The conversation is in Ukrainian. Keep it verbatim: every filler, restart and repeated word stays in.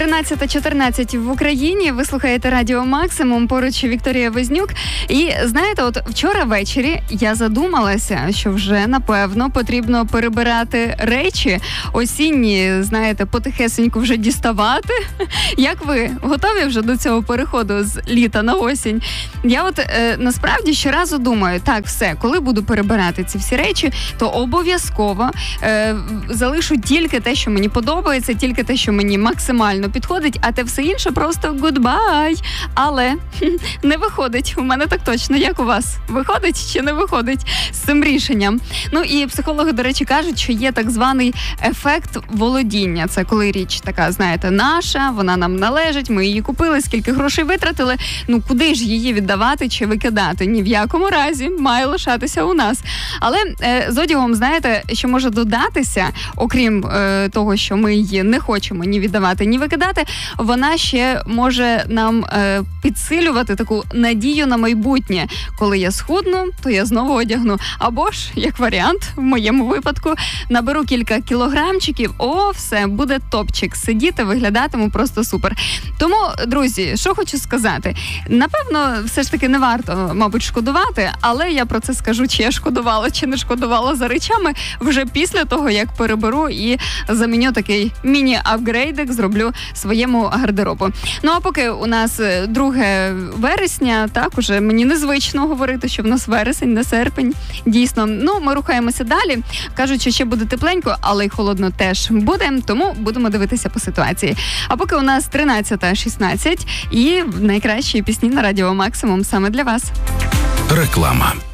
тринадцята чотирнадцять в Україні. Ви слухаєте Радіо Максимум, поруч Вікторія Вознюк. І знаєте, от вчора ввечері я задумалася, що вже, напевно, потрібно перебирати речі осінні, знаєте, потихесеньку вже діставати. Як ви? Готові вже до цього переходу з літа на осінь? Я от е, насправді щоразу думаю, так, все, коли буду перебирати ці всі речі, то обов'язково е, залишу тільки те, що мені подобається, тільки те, що мені максимально підходить, а те все інше просто гудбай. Але не виходить. У мене так точно. Як у вас? Виходить чи не виходить з цим рішенням? Ну і психологи, до речі, кажуть, що є так званий ефект володіння. Це коли річ така, знаєте, наша, вона нам належить, ми її купили, скільки грошей витратили, ну куди ж її віддавати чи викидати? Ні в якому разі, має лишатися у нас. Але е, з одягом, знаєте, що може додатися, окрім е, того, що ми її не хочемо ні віддавати, ні викидати, вона ще може нам е, підсилювати таку надію на майбутнє. Коли я схудну, то я знову одягну. Або ж, як варіант, в моєму випадку, наберу кілька кілограмчиків, о, все, буде топчик. Сидіти, виглядатиму просто супер. Тому, друзі, що хочу сказати. Напевно, все ж таки не варто, мабуть, шкодувати, але я про це скажу, чи я шкодувала, чи не шкодувала за речами вже після того, як переберу і заміню такий міні-апгрейдик, зроблю своєму гардеробу. Ну, а поки у нас друге вересня, так, уже мені незвично говорити, що в нас вересень, не серпень. Дійсно, ну, ми рухаємося далі. Кажуть, що ще буде тепленько, але й холодно теж буде, тому будемо дивитися по ситуації. А поки у нас тринадцята шістнадцять і найкращі пісні на Радіо Максимум саме для вас. Реклама.